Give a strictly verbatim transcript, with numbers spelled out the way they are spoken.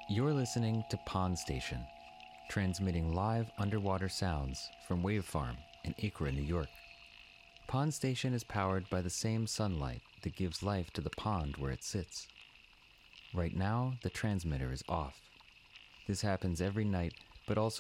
You're listening to Pond Station, transmitting live underwater sounds from Wave Farm in Acra, New York. Pond Station is powered by the same sunlight that gives life to the pond where it sits. Right now, the transmitter is off. This happens every night, but also